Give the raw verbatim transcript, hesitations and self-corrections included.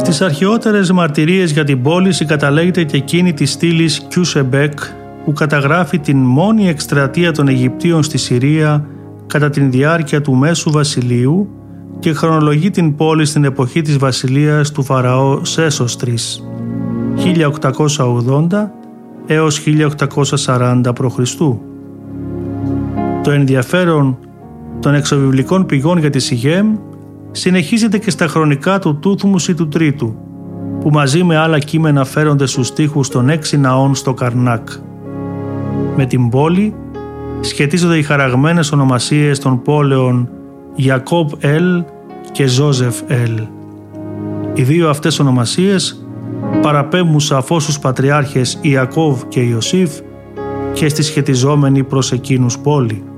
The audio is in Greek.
Στις αρχαιότερες μαρτυρίες για την πόλη συγκαταλέγεται και εκείνη της στήλης Κιούσεμπεκ, που καταγράφει την μόνη εκστρατεία των Αιγυπτίων στη Συρία κατά την διάρκεια του Μέσου Βασιλείου και χρονολογεί την πόλη στην εποχή της βασιλείας του Φαραώ Σέσοστρης χίλια οκτακόσια ογδόντα έως χίλια οκτακόσια σαράντα π.Χ. Το ενδιαφέρον των εξωβιβλικών πηγών για τη Σιχέμ συνεχίζεται και στα χρονικά του Τούθμους ή του Τρίτου, που μαζί με άλλα κείμενα φέρονται στους στίχους των έξι ναών στο Καρνάκ. Με την πόλη σχετίζονται οι χαραγμένες ονομασίες των πόλεων Ιακώβ Ελ και Ζώζεφ Ελ. Οι δύο αυτές ονομασίες παραπέμπουν σαφώς στους πατριάρχες Ιακώβ και Ιωσήφ και στη σχετιζόμενη προς εκείνους πόλη.